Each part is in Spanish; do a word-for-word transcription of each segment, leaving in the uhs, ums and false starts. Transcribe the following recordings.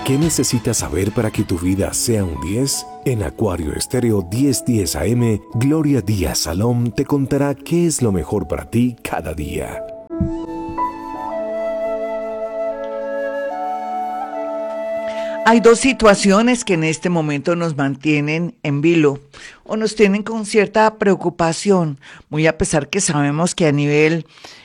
¿Qué necesitas saber para que tu vida sea un diez? En Acuario Estéreo diez diez A M, Gloria Díaz Salom te contará qué es lo mejor para ti cada día. Hay dos situaciones que en este momento nos mantienen en vilo o nos tienen con cierta preocupación, muy a pesar que sabemos que a nivel,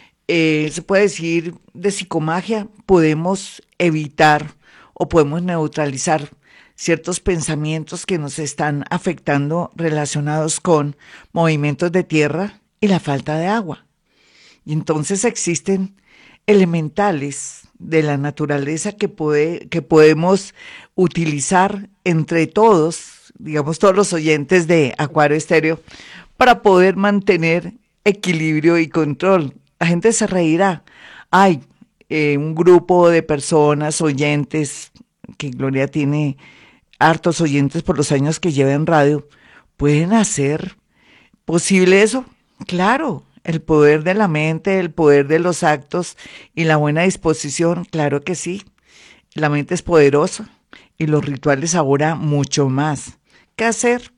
eh, se puede decir, de psicomagia, podemos evitar o podemos neutralizar ciertos pensamientos que nos están afectando relacionados con movimientos de tierra y la falta de agua. Y entonces existen elementales de la naturaleza que, puede, que podemos utilizar entre todos, digamos todos los oyentes de Acuario Estéreo, para poder mantener equilibrio y control. La gente se reirá. Hay eh, un grupo de personas, oyentes, que Gloria tiene hartos oyentes por los años que lleva en radio. ¿Pueden hacer posible eso? Claro. El poder de la mente, el poder de los actos y la buena disposición, claro que sí. La mente es poderosa y los rituales ahora mucho más. ¿Qué hacer?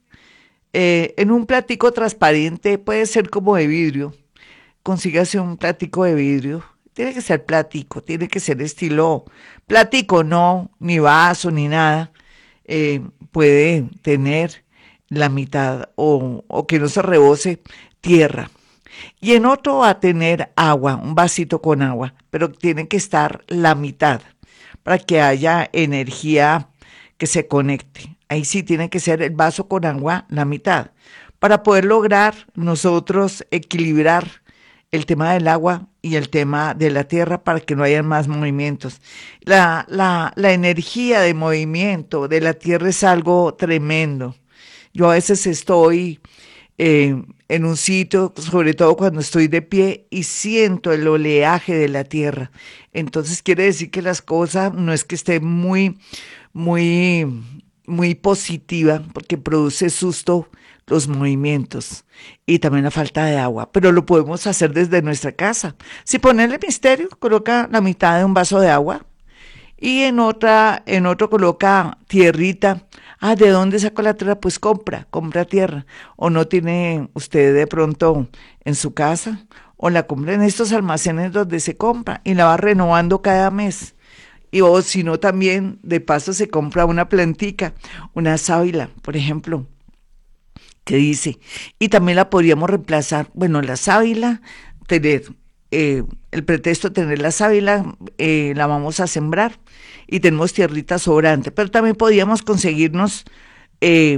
Eh, en un platico transparente, puede ser como de vidrio. Consígase un platico de vidrio. Tiene que ser platico, tiene que ser estilo platico, no, ni vaso, ni nada. Eh, puede tener la mitad o, o que no se rebose tierra. Y en otro va a tener agua, un vasito con agua, pero tiene que estar la mitad para que haya energía que se conecte. Ahí sí tiene que ser el vaso con agua la mitad, para poder lograr nosotros equilibrar el tema del agua y el tema de la tierra para que no haya más movimientos. La, la, la energía de movimiento de la tierra es algo tremendo. Yo a veces estoy Eh, en un sitio, sobre todo cuando estoy de pie y siento el oleaje de la tierra. Entonces quiere decir que las cosas no es que esté muy, muy, muy positiva, porque produce susto los movimientos y también la falta de agua, pero lo podemos hacer desde nuestra casa. Si ponerle misterio, coloca la mitad de un vaso de agua y en otra, en otro coloca tierrita. Ah, ¿de dónde saco la tierra? Pues compra, compra tierra. O no tiene usted de pronto en su casa, o la compra en estos almacenes donde se compra y la va renovando cada mes. Y o si no también, de paso se compra una plantica, una sábila, por ejemplo, que dice, y también la podríamos reemplazar, bueno, la sábila, tener eh, el pretexto de tener la sábila, eh, la vamos a sembrar y tenemos tierrita sobrante, pero también podríamos conseguirnos eh,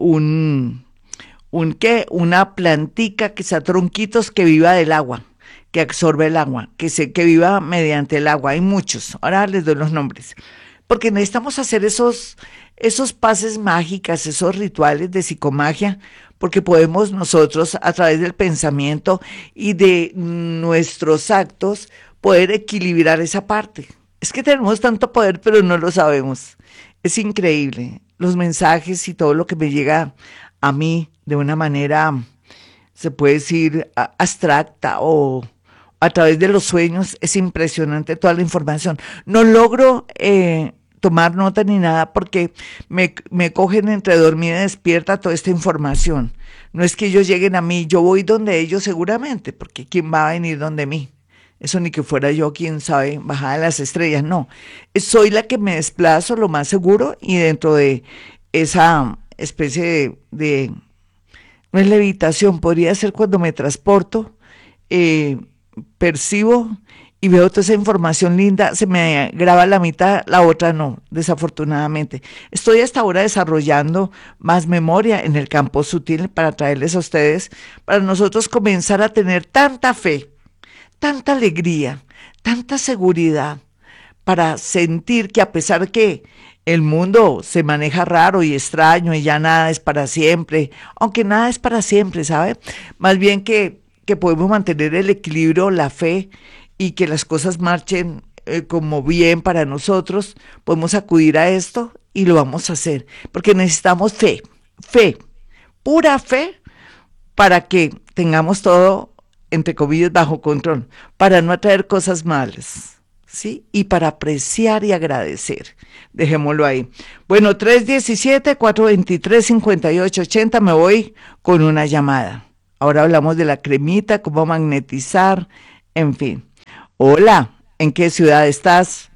un, un ¿qué? Una plantica que sea tronquitos que viva del agua, que absorbe el agua, que se, que viva mediante el agua. Hay muchos, ahora les doy los nombres, porque necesitamos hacer esos, esos pases mágicas, esos rituales de psicomagia, porque podemos nosotros a través del pensamiento y de nuestros actos poder equilibrar esa parte. Es que tenemos tanto poder, pero no lo sabemos. Es increíble. Los mensajes y todo lo que me llega a mí de una manera, se puede decir, abstracta o a través de los sueños, es impresionante toda la información. No logro eh, tomar nota ni nada porque me, me cogen entre dormida y despierta toda esta información. No es que ellos lleguen a mí, yo voy donde ellos seguramente, porque ¿quién va a venir donde mí? Eso ni que fuera yo, quién sabe, bajada de las estrellas, no. Soy la que me desplazo, lo más seguro, y dentro de esa especie de, de no es levitación, podría ser cuando me transporto, eh, percibo y veo toda esa información linda, se me graba la mitad, la otra no, desafortunadamente. Estoy hasta ahora desarrollando más memoria en el campo sutil para traerles a ustedes, para nosotros comenzar a tener tanta fe, tanta alegría, tanta seguridad, para sentir que a pesar que el mundo se maneja raro y extraño y ya nada es para siempre, aunque nada es para siempre, ¿sabe? Más bien que, que podemos mantener el equilibrio, la fe y que las cosas marchen eh, como bien para nosotros, podemos acudir a esto y lo vamos a hacer, porque necesitamos fe, fe, pura fe para que tengamos todo entre comillas, bajo control, para no atraer cosas malas. ¿sí? Y para apreciar y agradecer. Dejémoslo ahí. Bueno, tres uno siete, cuatro dos tres, cinco ocho ocho cero, me voy con una llamada. Ahora hablamos de la cremita, cómo magnetizar, en fin. Hola, ¿en qué ciudad estás?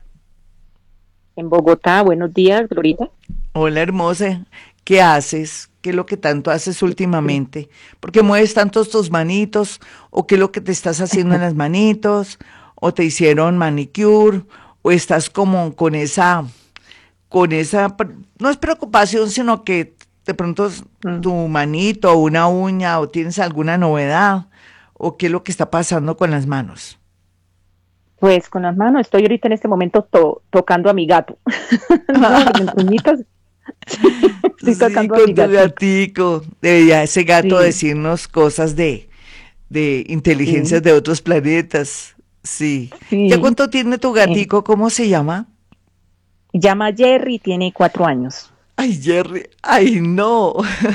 En Bogotá, buenos días, Glorita. Hola, hermosa. ¿Qué haces? ¿Qué es lo que tanto haces últimamente? ¿Por qué mueves tantos tus manitos? ¿O qué es lo que te estás haciendo en las manitos? ¿O te hicieron manicure? ¿O estás como con esa, con esa, no es preocupación, sino que de pronto es Mm. tu manito o una uña o tienes alguna novedad? ¿O qué es lo que está pasando con las manos? Pues con las manos, estoy ahorita en este momento to- tocando a mi gato. No, mis uñitas, estoy Sí, tocando a mi con tu gatito. gatico. Debería ese gato Sí, decirnos cosas de, de inteligencias sí, de otros planetas. Sí. ¿Ya sí. cuánto tiene tu Eh, gatico? ¿Cómo se llama? llama Jerry, tiene cuatro años. Ay, Jerry. Ay, no.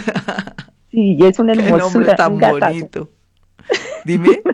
Sí, y es una Qué nombre hermosura, un tan gatazo. bonito. Dime.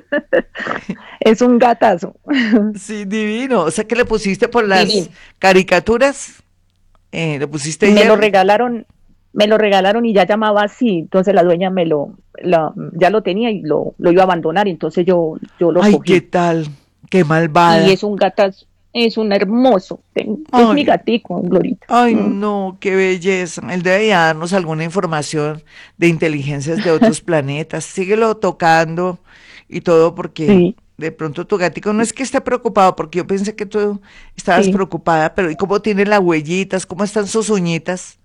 Es un gatazo. Sí, divino. O sea que le pusiste por las Divino. caricaturas. Eh, le pusiste Me lo Jerry. regalaron, me lo regalaron y ya llamaba así, entonces la dueña me lo, la- ya lo tenía y lo, lo iba a abandonar, entonces yo, yo lo Ay, ¿qué cogí. tal? Qué Y malvada. es un gatazo, es un hermoso, ten- es mi Ay, gatico, Glorita. ay, Mm, no, qué belleza. Él debería darnos alguna información de inteligencias de otros planetas. Síguelo tocando y todo porque sí, de pronto tu gatico no es que esté preocupado, porque yo pensé que tú estabas sí, preocupada, pero ¿y cómo tiene las huellitas? ¿Cómo están sus uñitas?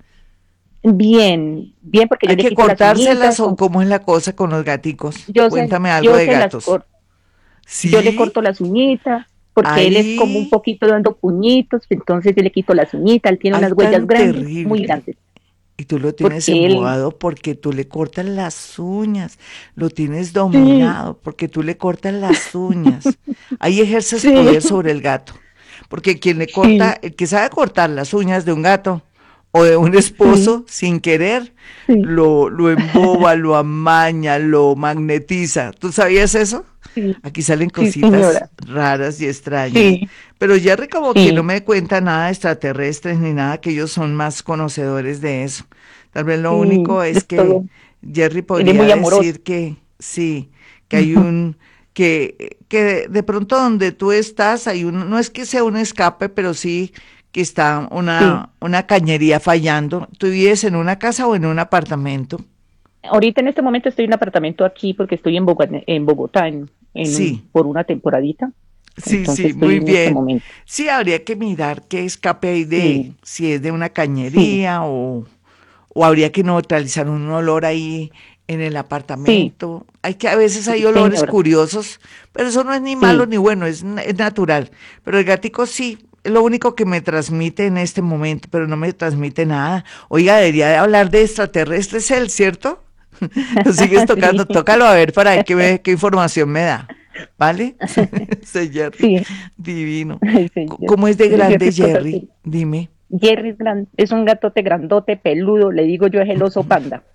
bien, bien, porque yo ¿Hay le que quito las cortárselas uñitas, o con- cómo es la cosa con los gaticos? yo se, Cuéntame algo yo de se las gatos. corto, yo le ¿Sí? corto las uñitas, porque él es como un Ay, poquito dando puñitos, entonces yo le quito las uñitas, él tiene ay, unas huellas tan grandes, muy terrible. grandes, Y tú lo tienes porque él, embobado porque tú le cortas las uñas, lo tienes sí, dominado porque tú le cortas las uñas. Ahí ejerces sí, poder sobre el gato, porque quien le corta, sí, el que sabe cortar las uñas de un gato o de un sí, esposo sin querer, sí, lo, lo emboba, lo amaña, lo magnetiza. ¿Tú sabías eso? sí, Aquí salen sí, cositas señora, raras y extrañas. sí, Pero Jerry como que no sí, me cuenta nada de extraterrestres ni nada, que ellos son más conocedores de eso. Tal vez lo sí, único es es que todo, Jerry él es podría muy amoroso. decir que sí, que hay un, que, que de, de pronto donde tú estás hay un, no es que sea un escape, pero sí que está Sí, una, una cañería fallando. ¿Tú vives en una casa o en un apartamento? ahorita en este momento estoy en un apartamento aquí porque estoy en Bogotá, en, Bogotá, en, en un- Sí. por una temporadita, Sí, entonces sí, estoy muy en este bien. momento. Sí, habría que mirar qué escape hay de, Sí, si es de una sí, cañería o, o habría que neutralizar un olor ahí en el sí, apartamento. Hay que a veces sí, hay olores señora, curiosos, pero eso no es ni malo sí. ni bueno, es, na- es natural. Pero el gatico sí, es lo único que me transmite en este momento, pero no me transmite nada. Oiga, debería de hablar de extraterrestres él, ¿cierto? Lo sigues tocando, Sí, tócalo a ver para ver qué, me- qué información me da. ¿Vale? Ese Jerry, sí, divino. ay, C- señor. ¿Cómo es de Quiere grande decir cosas Jerry? así. Dime. Jerry es, gran- es un gatote grandote, peludo, le digo yo es el oso panda.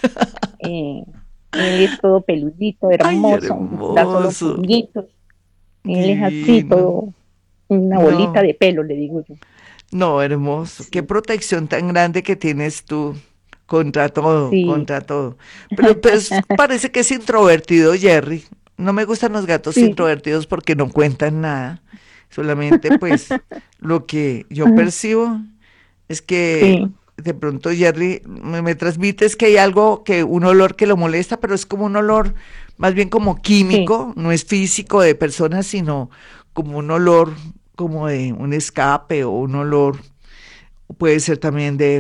Eh, él es todo peludito, Ay, hermoso, da solo hermoso, puñitos. Él es así, divino. todo, una bolita No, de pelo, le digo yo. no, hermoso. Qué Sí, protección tan grande que tienes tú contra todo, sí, contra todo. Pero pues parece que es introvertido Jerry. No me gustan los gatos sí, introvertidos porque no cuentan nada. Solamente pues lo que yo percibo es que sí, de pronto Jerry me, me transmite es que hay algo, que un olor que lo molesta, pero es como un olor más bien como sí, químico, no es físico de personas, sino como un olor como de un escape o un olor, puede ser también de,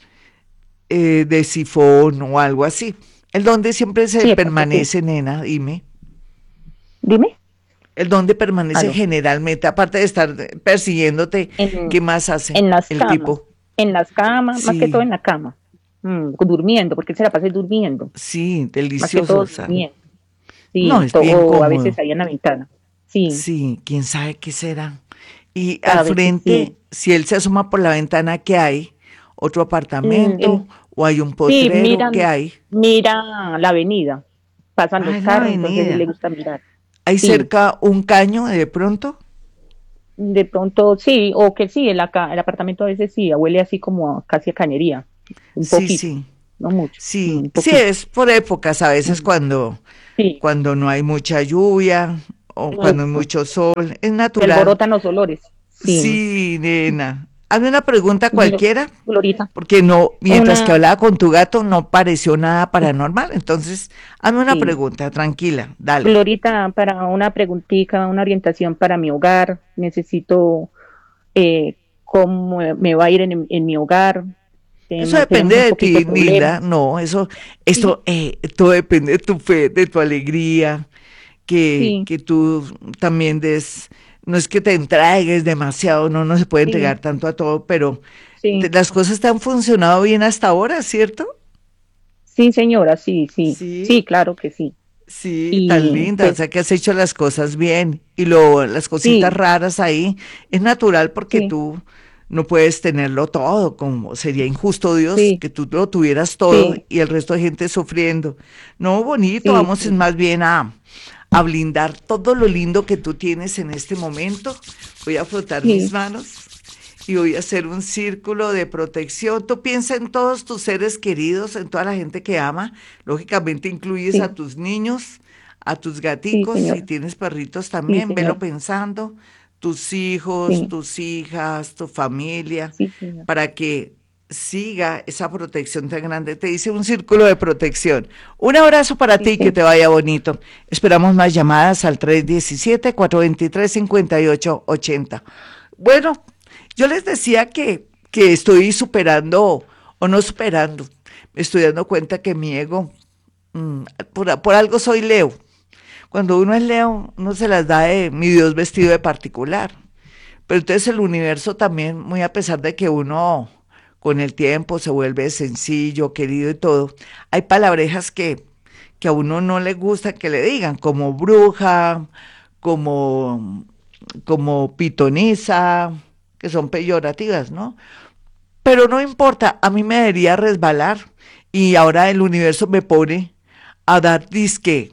eh, de sifón o algo así. El donde siempre se sí, de pronto sí. permanece, nena, dime. Dime, El donde permanece aló. generalmente, aparte de estar persiguiéndote, En, ¿qué más hace en las el camas, tipo? en las camas, más que todo Sí, en la cama, mm, durmiendo, porque él se la pasa durmiendo, sí, más que delicioso, todo o sea, durmiendo, no, sí, es to- bien o a veces cómodo. ahí en la ventana, sí, Sí, quién sabe qué será. Y al a veces frente, sí. si él se asoma por la ventana, ¿qué hay? ¿Otro Mm, apartamento? él- ¿O hay un sí, potrero? ¿Qué miran, hay? mira la avenida, pasan Ah, los es la carros, entonces él le avenida. gusta mirar, ¿Hay sí. cerca un caño de pronto? De pronto sí, o que sí, el, acá, el apartamento a veces sí, huele así como a- casi a cañería, un Sí, poquito, sí, no mucho, mm, sí, un sí, poquito. es por épocas, a veces Mm, cuando, sí, cuando no hay mucha lluvia o cuando hay eso, mucho sol, es se natural. alborotan los olores, sí. Sí, nena. Hazme una pregunta Glo- cualquiera, Glorita, porque no, mientras que una, hablaba con tu gato no pareció nada paranormal. Entonces, hazme una sí, pregunta, tranquila, dale. Glorita, para una preguntita, una orientación para mi hogar, necesito eh, cómo me va a ir en, en mi hogar, Eso Tem- depende tenemos un de poquito de ti, problemas, linda. No, eso, sí, eso, eh, todo depende de tu fe, de tu alegría, que, sí, que tú también des, no es que te entregues demasiado, no, no se puede sí, entregar tanto a todo, pero te- sí, las cosas te han funcionado bien hasta ahora, ¿cierto? sí, señora, sí, sí, Sí. sí, claro que sí. Sí, tan Y linda, o pues sea que has hecho las cosas bien y lo, las cositas sí, raras ahí es natural porque sí, tú no puedes tenerlo todo, como sería injusto Dios sí, que tú lo tuvieras todo sí, y el resto de gente sufriendo. No, bonito, sí, vamos es sí, más bien a, a blindar todo lo lindo que tú tienes en este momento. Voy a frotar mis sí, manos y voy a hacer un círculo de protección. Tú piensa en todos tus seres queridos, en toda la gente que ama. Lógicamente incluyes a sí, tus niños, a tus sí, gaticos, si señora, tienes perritos sí, también, velo señora, pensando, tus hijos, sí, tus hijas, tu familia, sí, señora, para que siga esa protección tan grande. Te hice un círculo de protección. Un abrazo para sí, ti, que sí, te vaya bonito. Esperamos más llamadas al tres uno siete, cuatro dos tres, cinco ocho ocho cero. Bueno, yo les decía que, que estoy superando o no superando. Me estoy dando cuenta que mi ego, mm, por, por algo soy Leo. Cuando uno es Leo, uno se las da de mi Dios vestido de particular. Pero entonces el universo también, muy a pesar de que uno con el tiempo se vuelve sencillo, querido y todo, hay palabrejas que, que a uno no le gusta que le digan, como bruja, como, como pitonisa, que son peyorativas, ¿no? Pero no importa, a mí me debería resbalar y ahora el universo me pone a dar disque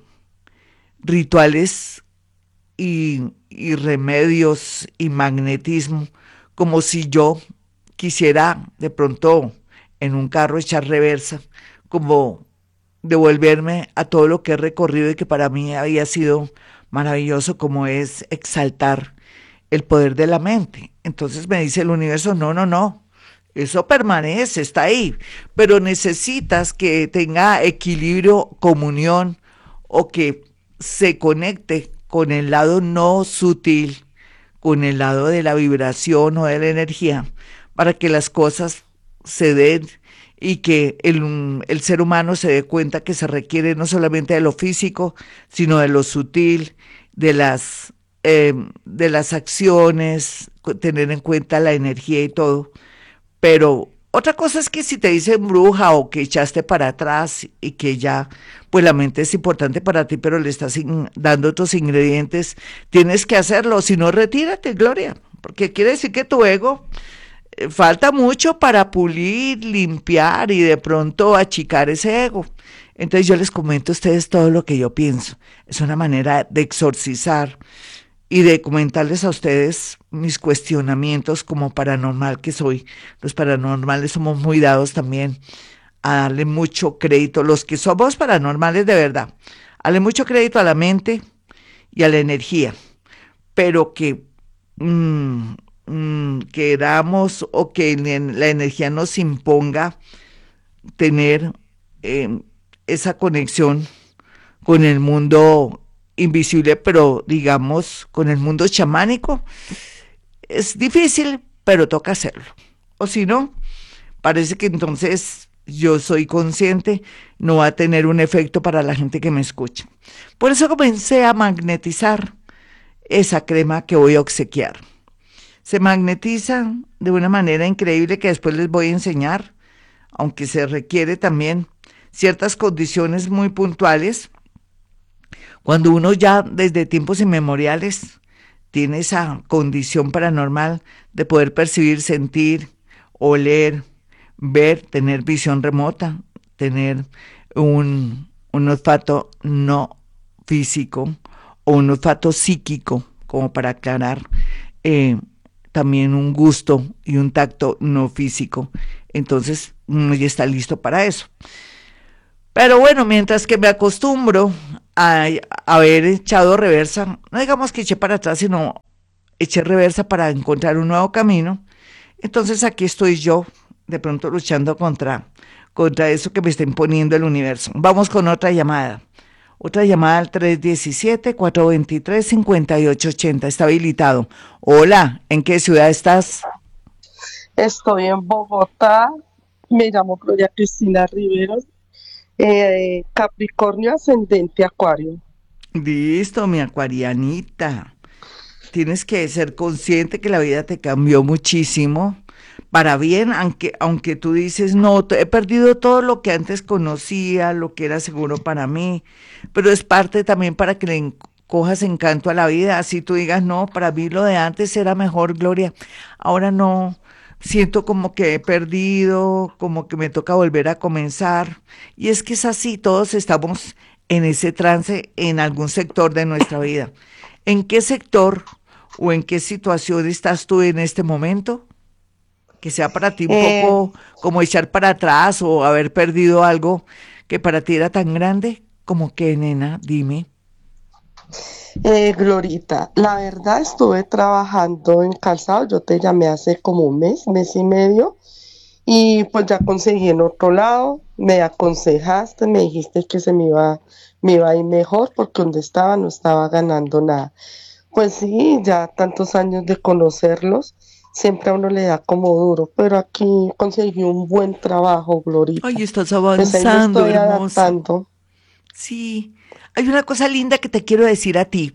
rituales y, y remedios y magnetismo, como si yo quisiera de pronto en un carro echar reversa, como devolverme a todo lo que he recorrido y que para mí había sido maravilloso, como es exaltar el poder de la mente. Entonces me dice el universo, no, no, no, eso permanece, está ahí, pero necesitas que tenga equilibrio, comunión o que se conecte con el lado no sutil, con el lado de la vibración o de la energía, para que las cosas se den y que el, el ser humano se dé cuenta que se requiere no solamente de lo físico, sino de lo sutil, de las, eh, de las acciones, tener en cuenta la energía y todo. Pero otra cosa es que si te dicen bruja o que echaste para atrás y que ya, pues la mente es importante para ti, pero le estás in- dando otros ingredientes, tienes que hacerlo, si no, retírate, Gloria, porque quiere decir que tu ego eh, falta mucho para pulir, limpiar y de pronto achicar ese ego. Entonces yo les comento a ustedes todo lo que yo pienso. Es una manera de exorcizar y de comentarles a ustedes mis cuestionamientos como paranormal que soy. Los paranormales somos muy dados también a darle mucho crédito, los que somos paranormales de verdad, a darle mucho crédito a la mente y a la energía, pero que mm, mm, queramos o que la energía nos imponga tener eh, esa conexión con el mundo invisible, pero digamos con el mundo chamánico, es difícil, pero toca hacerlo. O si no, parece que entonces yo soy consciente, no va a tener un efecto para la gente que me escucha. Por eso comencé a magnetizar esa crema que voy a obsequiar. Se magnetiza de una manera increíble que después les voy a enseñar, aunque se requiere también ciertas condiciones muy puntuales. Cuando uno ya desde tiempos inmemoriales tiene esa condición paranormal de poder percibir, sentir, oler, ver, tener visión remota, tener un, un olfato no físico o un olfato psíquico, como para aclarar, eh, también un gusto y un tacto no físico. Entonces, uno ya está listo para eso. Pero bueno, mientras que me acostumbro a haber echado reversa, no digamos que eché para atrás, sino eché reversa para encontrar un nuevo camino, entonces aquí estoy yo, de pronto luchando contra, contra eso que me está imponiendo el universo. Vamos con otra llamada. Otra llamada al tres uno siete, cuatro dos tres, cinco ocho ocho cero. Está habilitado. Hola, ¿en qué ciudad estás? Estoy en Bogotá, me llamo Gloria Cristina Riveros, eh, Capricornio ascendente Acuario. Listo, mi acuarianita. Tienes que ser consciente que la vida te cambió muchísimo para bien, aunque, aunque tú dices, no, he perdido todo lo que antes conocía, lo que era seguro para mí, pero es parte también para que le cojas encanto a la vida, así tú digas, no, para mí lo de antes era mejor, Gloria, ahora no, siento como que he perdido, como que me toca volver a comenzar, y es que es así, todos estamos en ese trance en algún sector de nuestra vida. ¿En qué sector o en qué situación estás tú en este momento? Que sea para ti un Eh, poco como echar para atrás o haber perdido algo que para ti era tan grande, como que, nena, dime. eh, Glorita, la verdad estuve trabajando en calzado, yo te llamé hace como un mes, mes y medio, y pues ya conseguí en otro lado, me aconsejaste, me dijiste que se me iba, me iba a ir mejor porque donde estaba no estaba ganando nada. Pues sí, ya tantos años de conocerlos, siempre a uno le da como duro, pero aquí conseguí un buen trabajo, Ay, Glorita. estás Pues ahí me avanzando, estoy hermosa. adaptando. Sí, hay una cosa linda que te quiero decir a ti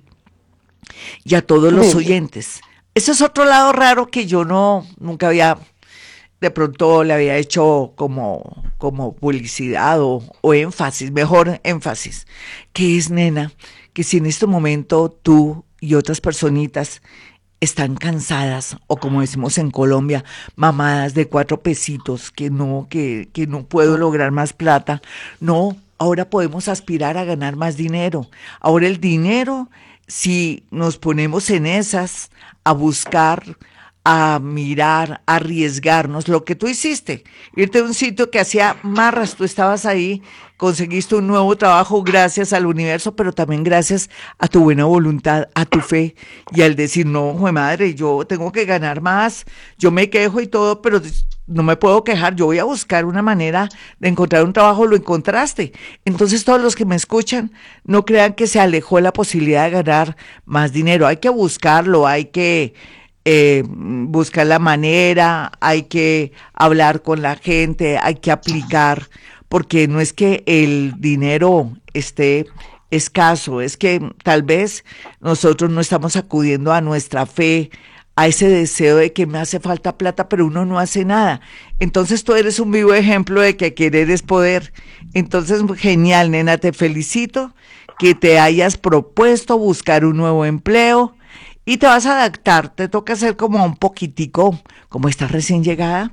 y a todos los Dime. oyentes. Ese es otro lado raro que yo no, nunca había, de pronto le había hecho como, como publicidad o, o énfasis, mejor énfasis, que es, nena, que si en este momento tú y otras personitas están cansadas, o como decimos en Colombia, mamadas de cuatro pesitos, que no, que, que no puedo lograr más plata. No, ahora podemos aspirar a ganar más dinero. Ahora el dinero, si nos ponemos en esas, a buscar, a mirar, a arriesgarnos, lo que tú hiciste, irte a un sitio que hacía marras, tú estabas ahí, conseguiste un nuevo trabajo gracias al universo, pero también gracias a tu buena voluntad, a tu fe y al decir, no, jue madre, yo tengo que ganar más, yo me quejo y todo, pero no me puedo quejar, yo voy a buscar una manera de encontrar un trabajo, lo encontraste. Entonces todos los que me escuchan, no crean que se alejó la posibilidad de ganar más dinero, hay que buscarlo, hay que eh, buscar la manera, hay que hablar con la gente, hay que aplicar, porque no es que el dinero esté escaso, es que tal vez nosotros no estamos acudiendo a nuestra fe, a ese deseo de que me hace falta plata, pero uno no hace nada. Entonces tú eres un vivo ejemplo de que querer es poder. Entonces, genial, nena, te felicito que te hayas propuesto buscar un nuevo empleo y te vas a adaptar, te toca hacer como un poquitico, como estás recién llegada.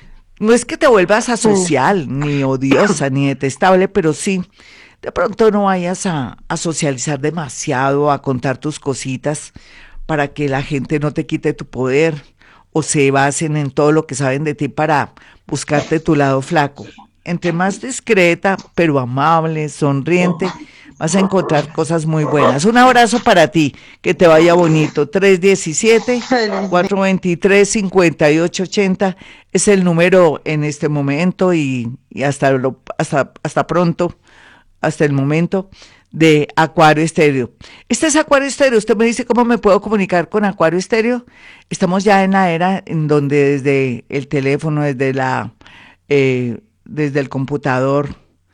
No es que te vuelvas Mm. asocial, ni odiosa, ni detestable, pero sí, de pronto no vayas a, a socializar demasiado, a contar tus cositas para que la gente no te quite tu poder o se basen en todo lo que saben de ti para buscarte tu lado flaco. Entre más discreta, pero amable, sonriente, vas a encontrar cosas muy buenas. Un abrazo para ti, que te vaya bonito. tres uno siete, Feliz día. cuatro dos tres, cinco ocho ocho cero es el número en este momento y, y hasta, lo, hasta, hasta pronto, hasta el momento de Acuario Estéreo. Este es Acuario Estéreo. Usted me dice cómo me puedo comunicar con Acuario Estéreo. Estamos ya en la era en donde desde el teléfono, desde la, eh, desde el computador,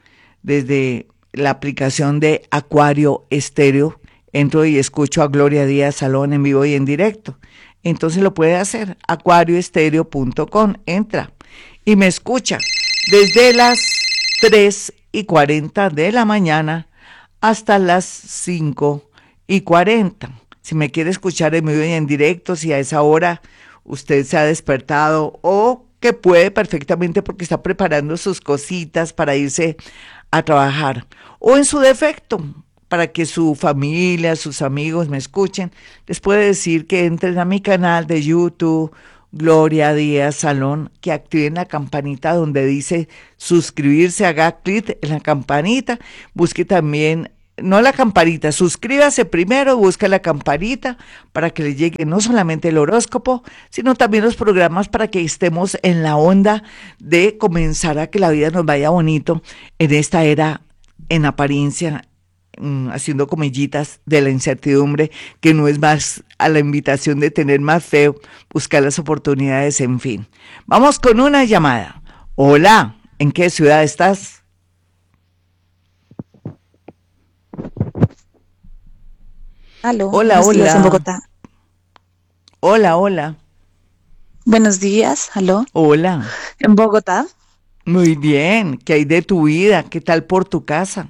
desde la aplicación de Acuario Estéreo, entro y escucho a Gloria Díaz Salón en vivo y en directo. Entonces lo puede hacer, acuario estéreo punto com, entra y me escucha desde las tres y cuarenta de la mañana hasta las cinco y cuarenta. Si me quiere escuchar en vivo y en directo, si a esa hora usted se ha despertado o que puede perfectamente porque está preparando sus cositas para irse a trabajar. O en su defecto, para que su familia, sus amigos me escuchen, les puedo decir que entren a mi canal de YouTube, Gloria Díaz Salón, que activen la campanita donde dice suscribirse, haga clic en la campanita, busque también, no la campanita, suscríbase primero, busque la campanita para que le llegue no solamente el horóscopo, sino también los programas para que estemos en la onda de comenzar a que la vida nos vaya bonito en esta era en apariencia, haciendo comillitas de la incertidumbre, que no es más a la invitación de tener más feo, buscar las oportunidades, en fin. Vamos con una llamada. Hola, ¿en qué ciudad estás? Aló, hola, buenos hola. días en Bogotá. Hola, hola. Buenos días, aló. Hola. ¿En Bogotá? Muy bien, ¿qué hay de tu vida? ¿Qué tal por tu casa?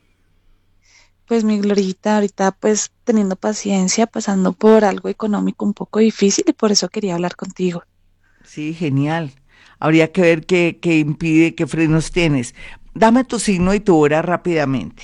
Pues mi Glorita, ahorita pues teniendo paciencia, pasando por algo económico un poco difícil y por eso quería hablar contigo. Sí, genial. Habría que ver qué, qué impide, qué frenos tienes. Dame tu signo y tu hora rápidamente.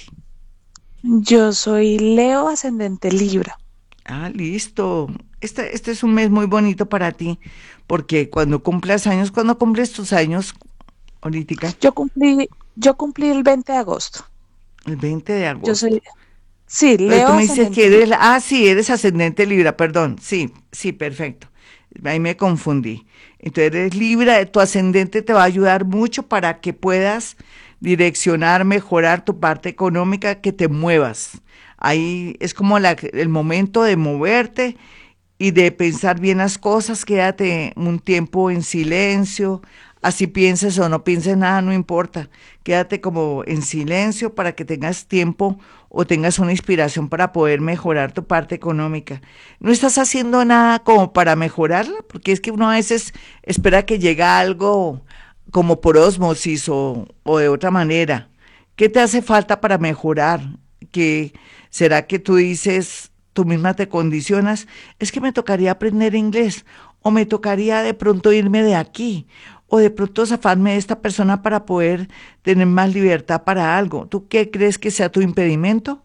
Yo soy Leo, ascendente Libra. Ah, listo. Este, este es un mes muy bonito para ti, porque cuando cumplas años, cuando cumples tus años, ahorita, Yo cumplí, yo cumplí el veinte de agosto. el veinte de agosto. Yo soy, sí, Pero Leo, tú me dices ascendente que eres, Libra. ah, sí, eres ascendente Libra, perdón, sí, sí, perfecto. Ahí me confundí. Entonces eres Libra, tu ascendente te va a ayudar mucho para que puedas direccionar, mejorar tu parte económica, que te muevas. Ahí es como la, el momento de moverte y de pensar bien las cosas. Quédate un tiempo en silencio, así pienses o no pienses nada, no importa. Quédate como en silencio para que tengas tiempo o tengas una inspiración para poder mejorar tu parte económica. No estás haciendo nada como para mejorarla, porque es que uno a veces espera que llegue algo como por ósmosis o, o de otra manera. ¿Qué te hace falta para mejorar? ¿Qué será que tú dices, tú misma te condicionas? Es que me tocaría aprender inglés, o me tocaría de pronto irme de aquí, o de pronto zafarme de esta persona para poder tener más libertad para algo. ¿Tú qué crees que sea tu impedimento?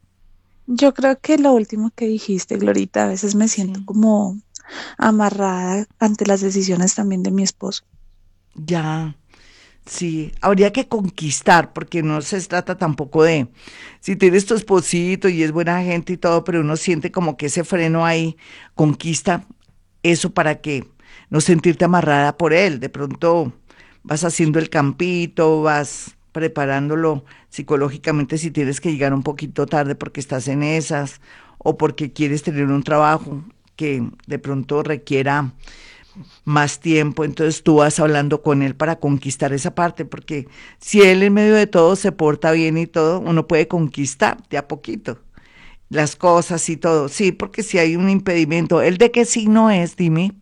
Yo creo que lo último que dijiste, Glorita, a veces me siento Sí. como amarrada ante las decisiones también de mi esposo. Ya, sí, habría que conquistar, porque no se trata tampoco de, si tienes tu esposito y es buena gente y todo, pero uno siente como que ese freno ahí, conquista eso para que no sentirte amarrada por él. De pronto vas haciendo el campito, vas preparándolo psicológicamente si tienes que llegar un poquito tarde porque estás en esas o porque quieres tener un trabajo que de pronto requiera más tiempo, entonces tú vas hablando con él para conquistar esa parte, porque si él en medio de todo se porta bien y todo, uno puede conquistar de a poquito las cosas y todo. Sí, porque si hay un impedimento, ¿el de qué signo es? Dime.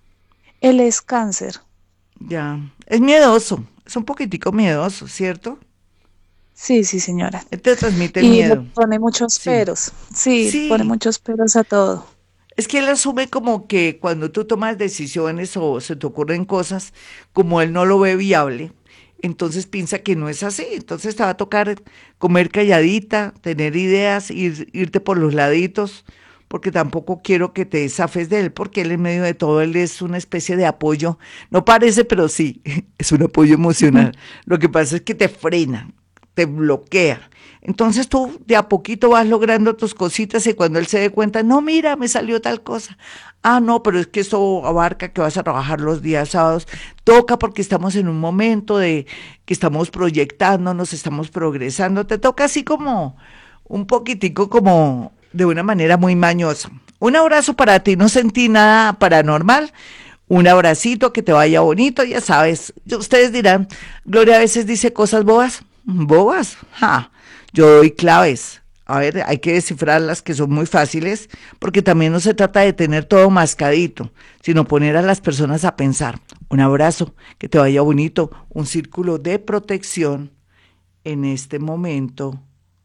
Él es cáncer. Ya, es miedoso, es un poquitico miedoso, ¿cierto? Sí, sí, señora. Él te transmite Y le miedo. pone muchos Sí, peros. Sí, le pone sí. muchos peros a todo. Es que él asume como que cuando tú tomas decisiones o se te ocurren cosas, como él no lo ve viable, entonces piensa que no es así. Entonces te va a tocar comer calladita, tener ideas, ir, irte por los laditos, porque tampoco quiero que te zafes de él, porque él en medio de todo, él es una especie de apoyo. No parece, pero sí, es un apoyo emocional. Lo que pasa es que te frena, te bloquea. Entonces tú de a poquito vas logrando tus cositas y cuando él se dé cuenta, no, mira, me salió tal cosa. Ah, no, pero es que eso abarca que vas a trabajar los días sábados. Toca porque estamos en un momento de que estamos proyectando, nos estamos progresando. Te toca así como un poquitico como de una manera muy mañosa. Un abrazo para ti, no sentí nada paranormal. Un abracito, que te vaya bonito, ya sabes. Ustedes dirán, Gloria a veces dice cosas bobas. ¿Bobas? Ja. Yo doy claves. A ver, hay que descifrarlas, que son muy fáciles, porque también no se trata de tener todo mascadito, sino poner a las personas a pensar. Un abrazo, que te vaya bonito, un círculo de protección en este momento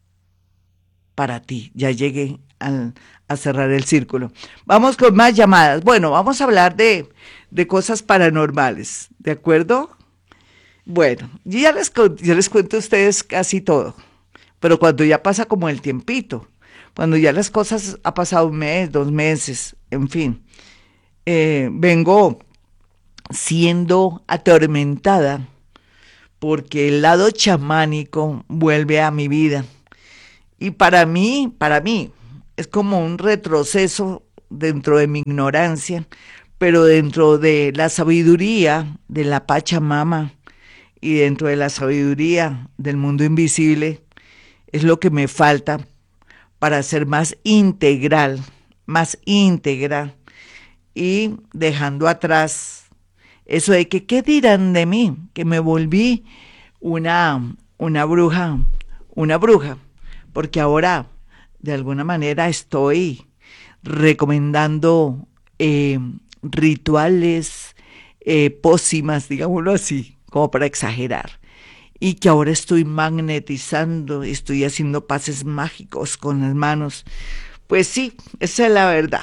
para ti. Ya llegué al, a cerrar el círculo. Vamos con más llamadas. Bueno, vamos a hablar de, de cosas paranormales, ¿de acuerdo? Bueno, yo ya les, yo les cuento a ustedes casi todo. pero cuando ya pasa como el tiempito, cuando ya las cosas ha pasado un mes, dos meses, en fin, eh, vengo siendo atormentada porque el lado chamánico vuelve a mi vida. Y para mí, para mí, es como un retroceso dentro de mi ignorancia, pero dentro de la sabiduría de la Pachamama y dentro de la sabiduría del mundo invisible, es lo que me falta para ser más integral, más íntegra y dejando atrás eso de que, ¿qué dirán de mí? Que me volví una, una bruja, una bruja, porque ahora de alguna manera estoy recomendando eh, rituales, eh, pócimas, digámoslo así, como para exagerar, y que ahora estoy magnetizando, estoy haciendo pases mágicos con las manos. Pues sí, esa es la verdad.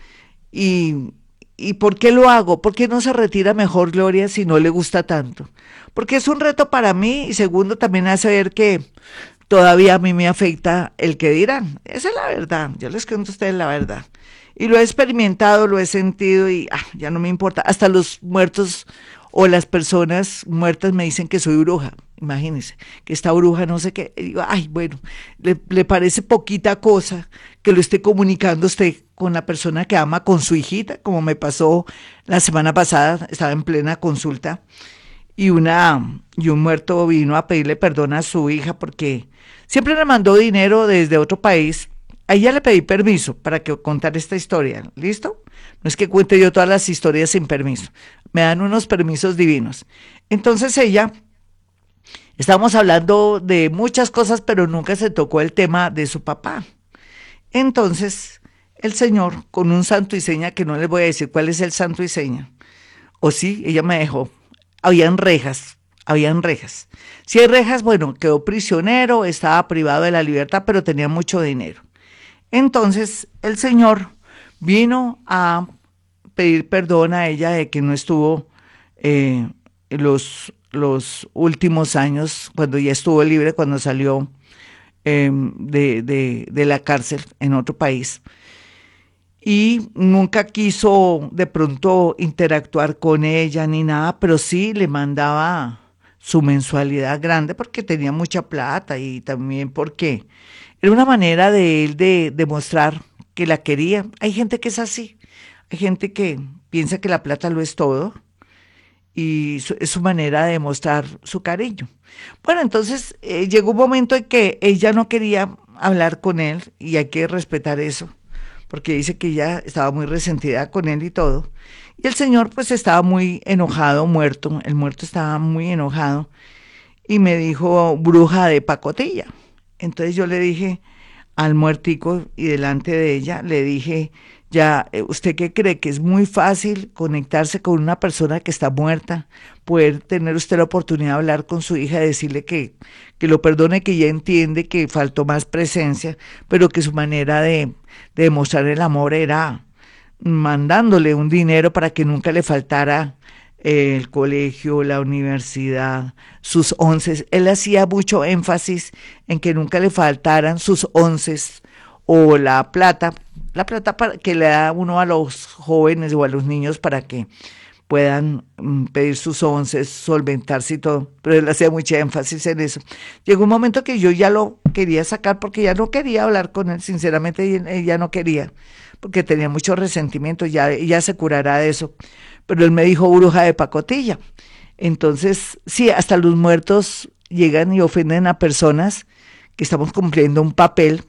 Y ¿Y por qué lo hago? ¿Por qué no se retira mejor, Gloria, si no le gusta tanto? Porque es un reto para mí y segundo también hace ver que todavía a mí me afecta el que dirán. Esa es la verdad, yo les cuento a ustedes la verdad. Y lo he experimentado, lo he sentido y ah, ya no me importa. Hasta los muertos o las personas muertas me dicen que soy bruja. Imagínense, que esta bruja no sé qué. Y digo, ay, bueno, le, le parece poquita cosa que lo esté comunicando usted con la persona que ama, con su hijita, como me pasó la semana pasada, estaba en plena consulta y una y un muerto vino a pedirle perdón a su hija porque siempre le mandó dinero desde otro país. A ella le pedí permiso para que contar esta historia, ¿listo? No es que cuente yo todas las historias sin permiso, me dan unos permisos divinos. Entonces ella, estábamos hablando de muchas cosas, pero nunca se tocó el tema de su papá. Entonces el señor, con un santo y seña, que no les voy a decir cuál es el santo y seña, o sí, ella me dejó, habían rejas, habían rejas. Si hay rejas, bueno, quedó prisionero, estaba privado de la libertad, pero tenía mucho dinero. Entonces el señor vino a pedir perdón a ella de que no estuvo eh, los, los últimos años, cuando ya estuvo libre, cuando salió eh, de, de, de la cárcel en otro país. Y nunca quiso de pronto interactuar con ella ni nada, pero sí le mandaba su mensualidad grande porque tenía mucha plata y también porque era una manera de él de demostrar que la quería. Hay gente que es así, hay gente que piensa que la plata lo es todo y su, es su manera de demostrar su cariño. Bueno, entonces eh, llegó un momento en que ella no quería hablar con él y hay que respetar eso, porque dice que ella estaba muy resentida con él y todo. Y el señor pues estaba muy enojado, muerto, el muerto estaba muy enojado y me dijo bruja de pacotilla. Entonces yo le dije al muertico y delante de ella, le dije, ya, ¿usted qué cree? Que es muy fácil conectarse con una persona que está muerta, poder tener usted la oportunidad de hablar con su hija, decirle que, que lo perdone, que ya entiende que faltó más presencia, pero que su manera de, de demostrar el amor era mandándole un dinero para que nunca le faltara eh, el colegio, la universidad, sus onces. Él hacía mucho énfasis en que nunca le faltaran sus onces o la plata, la plata para, que le da uno a los jóvenes o a los niños para que puedan mm, pedir sus onces, solventarse y todo, pero él hacía mucho énfasis en eso. Llegó un momento que yo ya lo quería sacar porque ya no quería hablar con él, sinceramente ella no quería, porque tenía mucho resentimiento, ya ella se curará de eso, pero él me dijo bruja de pacotilla. Entonces, sí, hasta los muertos llegan y ofenden a personas que estamos cumpliendo un papel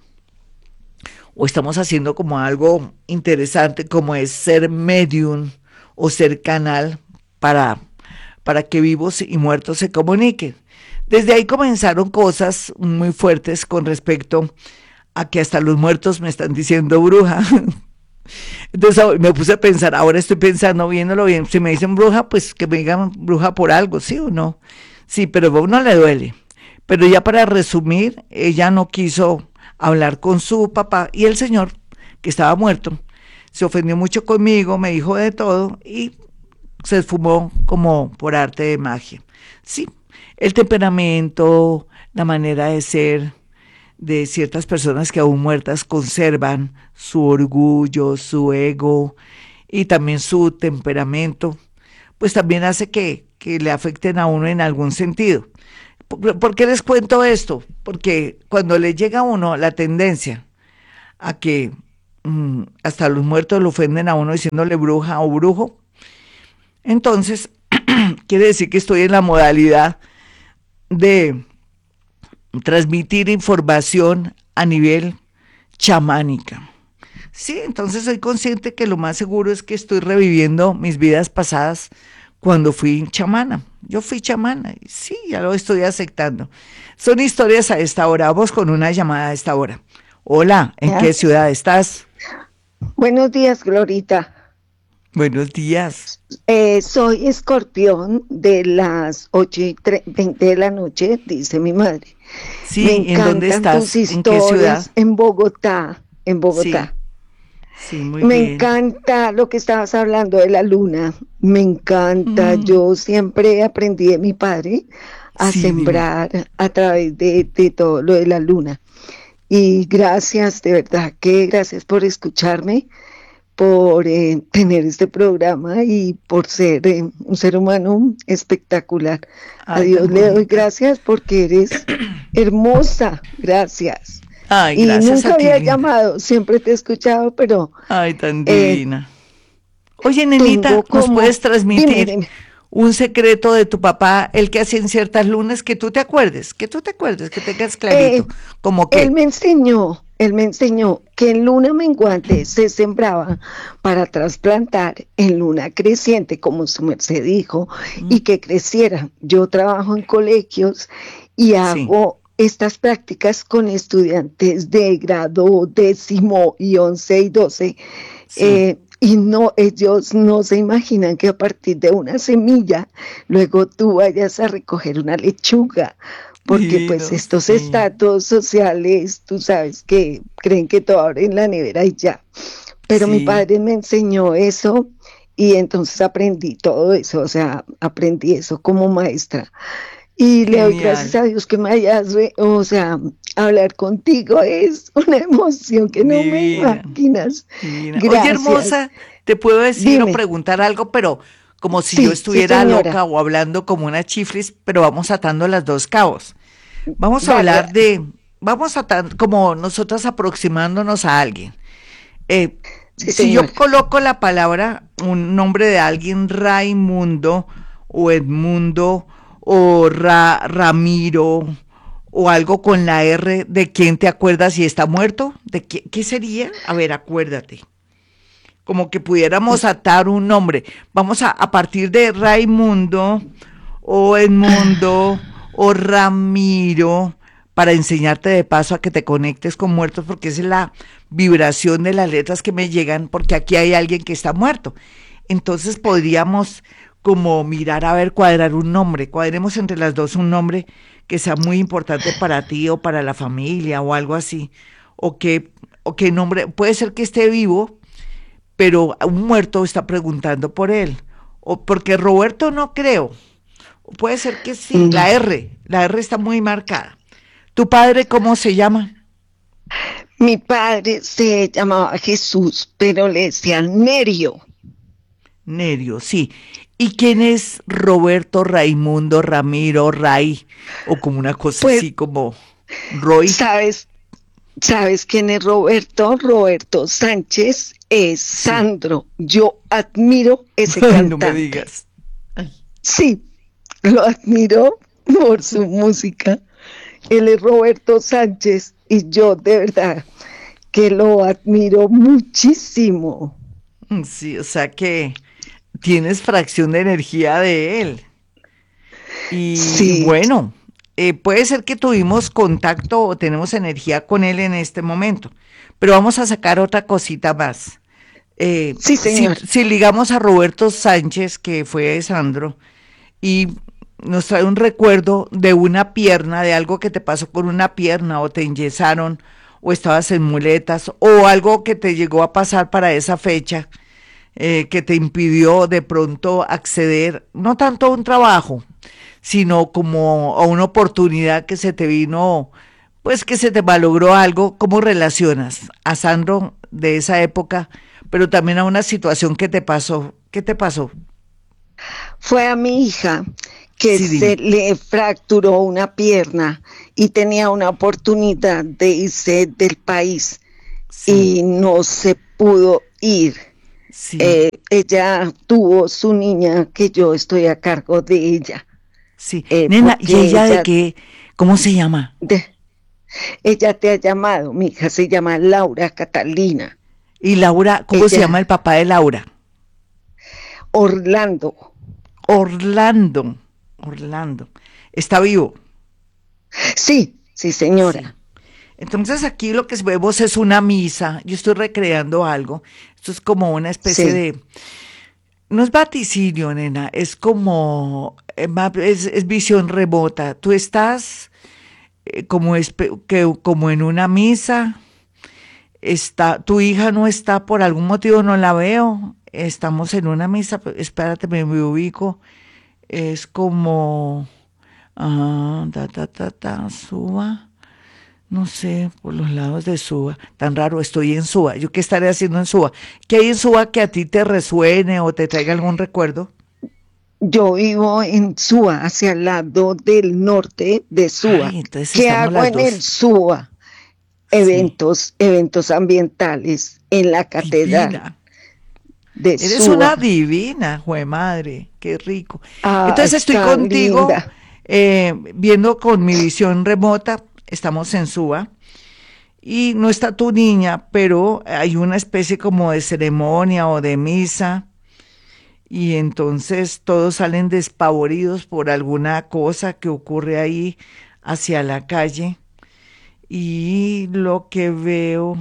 o estamos haciendo como algo interesante, como es ser medium o ser canal para, para que vivos y muertos se comuniquen. Desde ahí comenzaron cosas muy fuertes con respecto a que hasta los muertos me están diciendo bruja. Entonces me puse a pensar, ahora estoy pensando, viéndolo bien, si me dicen bruja, pues que me digan bruja por algo, ¿sí o no? Sí, pero a uno le duele. Pero ya para resumir, ella no quiso hablar con su papá y el señor, que estaba muerto, se ofendió mucho conmigo, me dijo de todo y se esfumó como por arte de magia. Sí, el temperamento, la manera de ser, de ciertas personas que aún muertas conservan su orgullo, su ego y también su temperamento, pues también hace que, que le afecten a uno en algún sentido. ¿Por, por qué les cuento esto? Porque cuando le llega a uno la tendencia a que mmm, hasta los muertos lo ofenden a uno diciéndole bruja o brujo, entonces quiere decir que estoy en la modalidad de transmitir información a nivel chamánica. Sí, entonces soy consciente que lo más seguro es que estoy reviviendo mis vidas pasadas cuando fui chamana. Yo fui chamana, y sí, ya lo estoy aceptando. Son historias a esta hora. Vamos con una llamada a esta hora. Hola, ¿en ¿Ya? qué ciudad estás? Buenos días, Glorita. Buenos días. Eh, soy escorpión de las ocho y veinte de la noche, dice mi madre. Sí, Me ¿en dónde encantan estás? tus ¿En qué ciudad? historias en Bogotá, en Bogotá. Sí, muy Me bien. encanta lo que estabas hablando de la luna. Me encanta. Mm. Yo siempre aprendí de mi padre a Sí, dime. sembrar a través de, de todo lo de la luna. Y gracias, de verdad que gracias por escucharme, por eh, tener este programa y por ser eh, un ser humano espectacular. A Ay, Dios tan le doy bonita. gracias porque eres hermosa. Gracias. Ay, Y gracias nunca a ti, había linda. llamado, siempre te he escuchado, pero Ay, tan eh, divina. Oye, nenita, tengo ¿nos como... puedes Dime, transmitir dime. un secreto de tu papá, el que hacía en ciertas lunas, que tú te acuerdes, que tú te acuerdes, que tengas clarito? Eh, ¿Cómo Él qué? me enseñó, él me enseñó que en luna menguante se sembraba para trasplantar en luna creciente, como su merced dijo, Mm, y que creciera. Yo trabajo en colegios y sí, hago estas prácticas con estudiantes de grado décimo y once y doce. sí. eh, y no, ellos no se imaginan que a partir de una semilla, luego tú vayas a recoger una lechuga, porque pues Divino, estos sí. estatus sociales, tú sabes que creen que todo abre en la nevera y ya. Pero mi Sí, padre me enseñó eso y entonces aprendí todo eso, o sea, aprendí eso como maestra. Y le doy gracias genial, a Dios que me hayas, re- o sea, hablar contigo es una emoción que no me divina, imaginas. divina. Oye, Gracias. hermosa, te puedo decir o Dime. preguntar algo, pero como si yo Sí, sí, estuviera señora. loca o hablando como una chiflis, pero vamos atando las dos cabos. Vamos a Dale, hablar dale. de, vamos a tan, como nosotras aproximándonos a alguien. Eh, Sí, si yo señora. coloco la palabra, un nombre de alguien, Raimundo o Edmundo o Ra- Ramiro o algo con la R, ¿de quién te acuerdas si está muerto? ¿De qué, qué sería? A ver, acuérdate. Como que pudiéramos atar un nombre. Vamos a, a partir de Raimundo o Edmundo o Ramiro para enseñarte de paso a que te conectes con muertos, porque esa es la vibración de las letras que me llegan, porque aquí hay alguien que está muerto. Entonces podríamos como mirar a ver, cuadrar un nombre, cuadremos entre las dos un nombre que sea muy importante para ti o para la familia o algo así, o que, o que nombre, puede ser que esté vivo, pero un muerto está preguntando por él, o porque Roberto no creo, o puede ser que sí, No. la R, la R está muy marcada. ¿Tu padre cómo se llama? Mi padre se llamaba Jesús, pero le decían Nerio. Nerio, sí. ¿Y quién es Roberto, Raimundo, Ramiro, Ray? O como una cosa Pues, así como Roy. ¿sabes? ¿Sabes quién es Roberto? Roberto Sánchez es Sí. Sandro. Yo admiro ese Ay, no me cantante. digas. Ay, Sí, lo admiro por su música. Él es Roberto Sánchez y yo de verdad que lo admiro muchísimo. mm, sí, o sea que tienes fracción de energía de él. Y, y Sí, bueno, eh, puede ser que tuvimos contacto o tenemos energía con él en este momento, pero vamos a sacar otra cosita más. Eh, sí, si, señor. si ligamos a Roberto Sánchez, que fue Sandro, y nos trae un recuerdo de una pierna, de algo que te pasó con una pierna, o te enyesaron, o estabas en muletas, o algo que te llegó a pasar para esa fecha, eh, que te impidió de pronto acceder, no tanto a un trabajo, sino como a una oportunidad que se te vino pues que se te malogró algo, ¿cómo relacionas a Sandro de esa época, pero también a una situación que te pasó? ¿Qué te pasó? Fue a mi hija que Sí, se dime. le fracturó una pierna y tenía una oportunidad de irse del país Sí, y no se pudo ir. sí, Eh, ella tuvo su niña que yo estoy a cargo de ella, sí. eh, Nena, ¿y porque ella de ella, qué? ¿Cómo se llama? de- ella te ha llamado, mi hija se llama Laura Catalina, Y Laura, ¿cómo se llama el ella, papá de Laura? Orlando. Orlando. Orlando. ¿Está vivo? Sí, sí Sí. señora, Entonces aquí lo que vemos es una misa. Yo estoy recreando algo. Esto es como una especie sí. de... No es vaticinio, nena. Es como... eh, ma- Es, es visión remota. Tú estás eh, como, espe- que, como en una misa. Está, tu hija no está, por algún motivo no la veo. Estamos en una misa. pe- Espérate, me, me ubico. Es como... Ah, ta, ta, ta, ta, suba. No sé, por los lados de Suba. Tan raro, estoy en Suba. ¿Yo qué estaré haciendo en Suba? ¿Qué hay en Suba que a ti te resuene o te traiga algún recuerdo? Yo vivo en Suba, hacia el lado del norte de Suba. Ay, entonces ¿Qué estamos hago las en el dos. Suba? Sí, Eventos, eventos ambientales en la catedral divina. de Eres una Suba. divina, jue madre, qué rico. Ay, Entonces estoy tan contigo, linda. eh, viendo con mi visión remota. Estamos en Suba. Y no está tu niña, pero hay una especie como de ceremonia o de misa. Y entonces todos salen despavoridos por alguna cosa que ocurre ahí hacia la calle. Y lo que veo,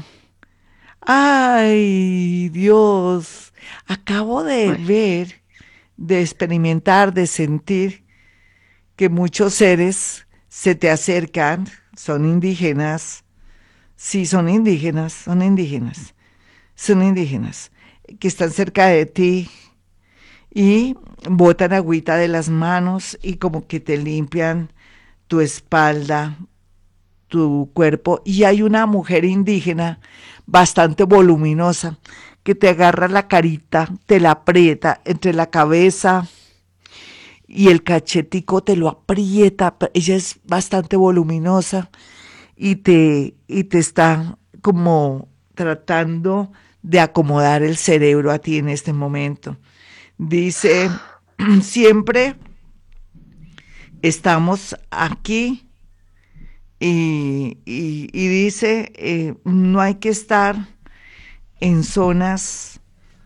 ay Dios, acabo de Ay, ver, de experimentar, de sentir que muchos seres se te acercan, son indígenas, sí, son indígenas, son indígenas, son indígenas, que están cerca de ti, y botan agüita de las manos y como que te limpian tu espalda, tu cuerpo. Y hay una mujer indígena bastante voluminosa que te agarra la carita, te la aprieta entre la cabeza y el cachetico, te lo aprieta. Ella es bastante voluminosa y te, y te está como tratando de acomodar el cerebro a ti en este momento. Dice, siempre estamos aquí, y, y- y dice, eh, no hay que estar en zonas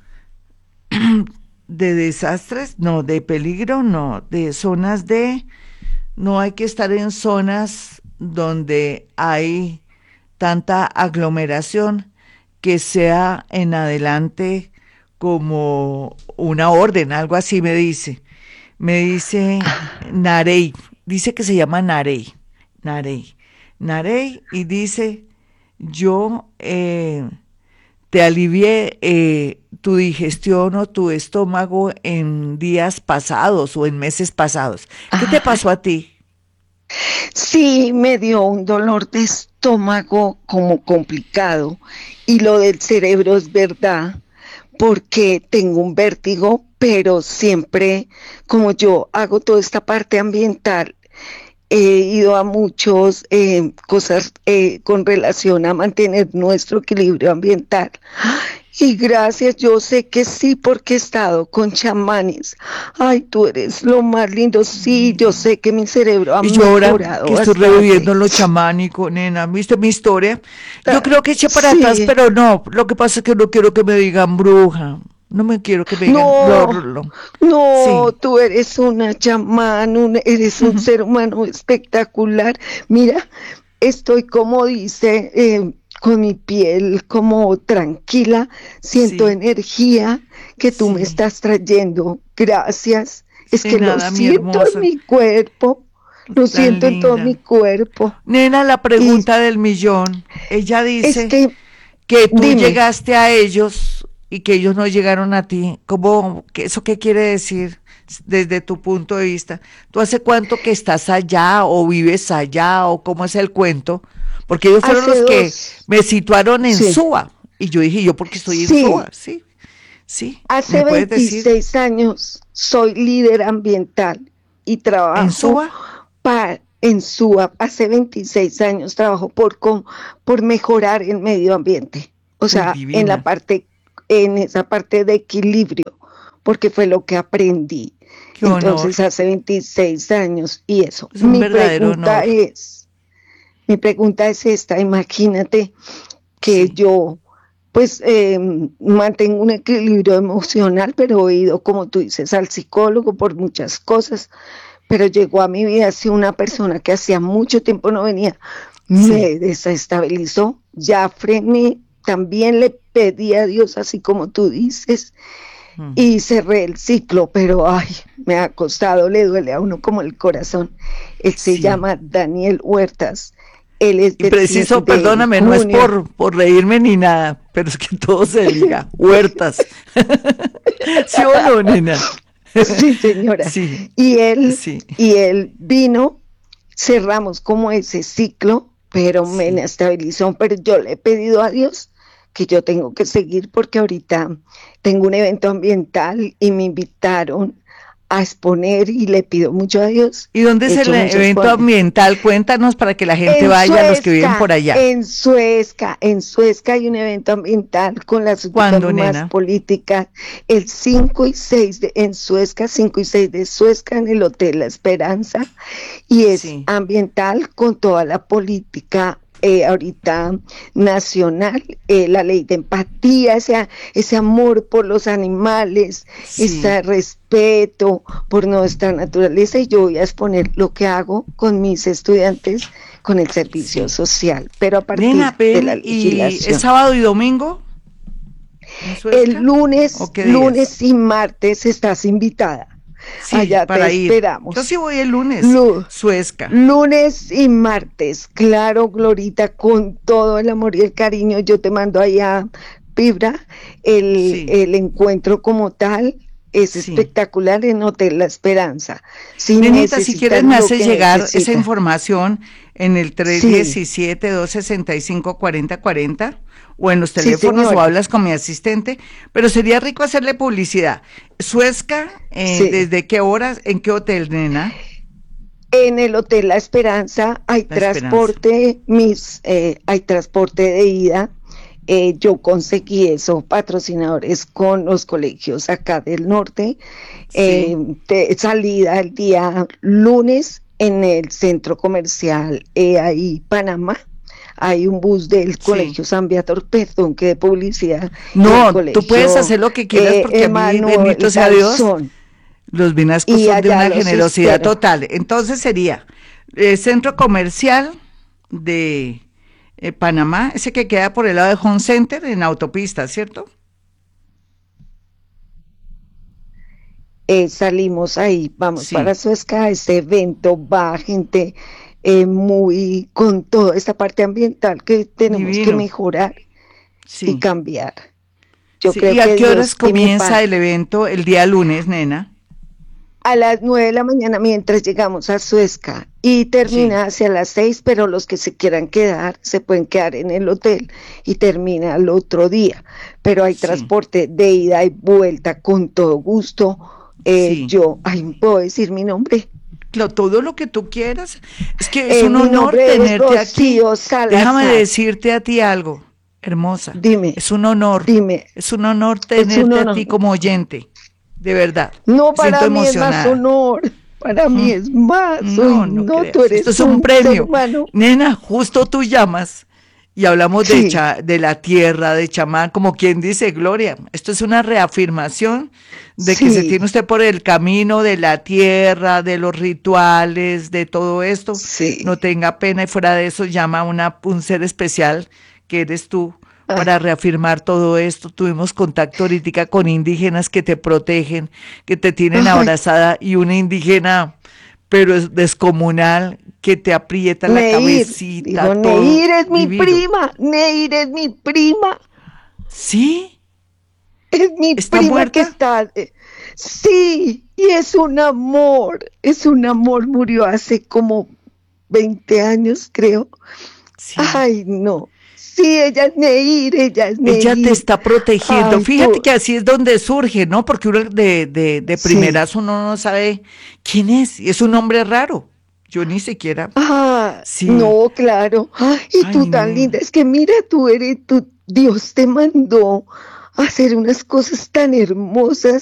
de desastres, no, de peligro, no, de zonas de, no hay que estar en zonas donde hay tanta aglomeración, que sea en adelante como una orden, algo así me dice. Me dice Narey, dice que se llama Narey, Narey, Narey, y dice, yo eh, te alivié eh, tu digestión o tu estómago en días pasados o en meses pasados. ¿Qué te ay, pasó a ti? sí, me dio un dolor de estómago como complicado y lo del cerebro es verdad porque tengo un vértigo, pero siempre como yo hago toda esta parte ambiental, he ido a muchas eh, cosas eh, con relación a mantener nuestro equilibrio ambiental. Y gracias, yo sé que sí, porque he estado con chamanes. Ay, tú eres lo más lindo. Sí, yo sé que mi cerebro ha Y yo ahora mejorado que estoy reviviendo bastante. lo chamánico, nena, ¿viste mi historia? Yo creo que eché para atrás, Sí, pero no. Lo que pasa es que no quiero que me digan bruja. No me quiero que me digan. Lo, no, lo- no, sí. tú eres una chamán, un- eres un ser humano espectacular. Mira, estoy como dice, eh, con mi piel como tranquila, siento Sí, energía que tú me sí. estás trayendo. Gracias. Es De que lo nada, mi siento en hermosa. mi cuerpo, lo Tan siento en todo mi linda. cuerpo. Nena, la Y pregunta del millón. Ella es dice que, que tú dime, llegaste a ellos y que ellos no llegaron a ti. ¿Cómo? ¿Qué- ¿Eso qué quiere decir? desde tu punto de vista. ¿Tú hace cuánto que estás allá o vives allá o cómo es el cuento? Porque ellos fueron Hace los que dos. me situaron en Sí. Suba. Y yo dije, ¿yo por qué estoy Sí. en Suba? Sí, sí. Hace ¿Me puedes decir? veintiséis años soy líder ambiental y trabajo ¿En Suba? pa- en SUA. Hace veintiséis años trabajo por, con- por mejorar el medio ambiente. O sea, divina. en la parte, en esa parte de equilibrio, porque fue lo que aprendí. Qué honor. Entonces, hace veintiséis años y eso. Es un Mi verdadero pregunta honor. es, mi pregunta es esta, imagínate que Sí. yo pues eh, mantengo un equilibrio emocional, pero he ido, como tú dices, al psicólogo por muchas cosas, pero llegó a mi vida así una persona que hacía mucho tiempo no venía, Sí. me desestabilizó, ya frené, también le pedí a Dios, así como tú dices, Mm. y cerré el ciclo, pero ay, me ha costado, le duele a uno como el corazón. Él se Sí. llama Daniel Huertas. Él es Y del preciso, cien de perdóname, no es junio. por, por reírme ni nada, pero es que todo se diga, Huertas. ¿Sí o no, nena? Sí, señora. Sí, Y él, sí. y él vino, cerramos como ese ciclo, pero me Sí. estabilizó. Pero yo le he pedido a Dios que yo tengo que seguir porque ahorita tengo un evento ambiental y me invitaron a exponer y le pido mucho a Dios. ¿Y dónde es He el hecho muchas evento cosas. ambiental? Cuéntanos para que la gente En vaya, los que viven Suezca, por allá. En Suezca, en Suezca hay un evento ambiental con las ¿Cuándo, últimas nena? políticas. El cinco y seis de, en Suezca, cinco y seis de Suezca, en el Hotel La Esperanza. Y es Sí. ambiental con toda la política eh, ahorita nacional, eh, la ley de empatía, ese, ese amor por los animales, Sí. ese respeto por nuestra naturaleza. Y yo voy a exponer lo que hago con mis estudiantes con el servicio Sí. social, pero a partir Nena, de ven, la ¿y legislación. es sábado y domingo? ¿En Suezca? El lunes, ¿O qué días? lunes y martes estás invitada. Sí, Allá para te ir. esperamos. Yo sí voy el lunes, Lu- Suezca. Lunes y martes, claro, Glorita, con todo el amor y el cariño, yo te mando allá, Vibra, el, Sí. el encuentro como tal es Sí. espectacular en Hotel La Esperanza. Si Nenita, si necesitan quieres me lo haces que llegar esa necesitan. información en el tres diecisiete, dos sesenta y cinco, cuarenta cuarenta o en los Sí, teléfonos o señora. hablas con mi asistente, pero sería rico hacerle publicidad. Suezca, eh, Sí. ¿desde qué horas? ¿En qué hotel, nena? En el Hotel La Esperanza hay La transporte, mis, eh, hay transporte de ida. Eh, yo conseguí eso, patrocinadores con los colegios acá del norte. Eh, de salida el día lunes en el centro comercial eh, ahí Panamá. Hay un bus del Sí. colegio San Beator, perdón, que de publicidad. No, del colegio, tú puedes hacer lo que quieras eh, porque a mí, Emanuel bendito sea Dios, Garzón. los vinascos Y son de allá una los generosidad espero. total. Entonces sería el centro comercial de eh, Panamá, ese que queda por el lado de Home Center en autopista, ¿cierto? Eh, salimos ahí, vamos Sí. para Suezca, este evento va gente eh, muy con toda esta parte ambiental que tenemos Divino. que mejorar y Sí. cambiar. Yo Sí, creo ¿y a que qué horas Dios que me comienza pa- el evento el día lunes, nena? a las nueve de la mañana mientras llegamos a Suezca y termina hacia las seis, pero los que se quieran quedar se pueden quedar en el hotel y termina el otro día. Pero hay Sí. transporte de ida y vuelta con todo gusto. Eh, Sí. Yo, ay, ¿puedo decir mi nombre? Lo- todo lo que tú quieras. Es que es Eh, un mi honor nombre es tenerte aquí. Rocío Salazar. Déjame decirte a ti algo, hermosa. Dime, Es un honor. dime. Es un honor tenerte un a honor. ti como oyente. De verdad. No, Me para siento mí es más emocionada. honor. Para mí es más. No, Uy, no, no, creas. tú eres Esto es un, ser premio. humano. Nena, justo tú llamas y hablamos de, Sí. cha- de la tierra, de chamán, como quien dice, Gloria. Esto es una reafirmación de que Sí. se tiene usted por el camino de la tierra, de los rituales, de todo esto. Sí. No tenga pena y fuera de eso llama a una, un ser especial que eres tú Ah. para reafirmar todo esto. Tuvimos contacto ahorita con indígenas que te protegen, que te tienen Ay. abrazada y una indígena, pero es descomunal, que te aprieta la Neir, cabecita. digo, todo Neir es mi divino. prima. Neir es mi prima. ¿Sí? Es mi ¿Está prima muerta? que está. eh, Sí, y es un amor, es un amor, murió hace como veinte años, creo. Sí. Ay, no. Sí, ella es Neir, ella es Neir. Ella te está protegiendo. Ay, Fíjate tú- que así es donde surge, ¿no? Porque uno de, de, de Sí. primeras uno no sabe quién es. Y es un nombre raro. Yo ni siquiera. Ah, Sí. no, claro. Ay, y tú Ay, tan no. linda. Es que mira, tú eres, tú, Dios te mandó a hacer unas cosas tan hermosas.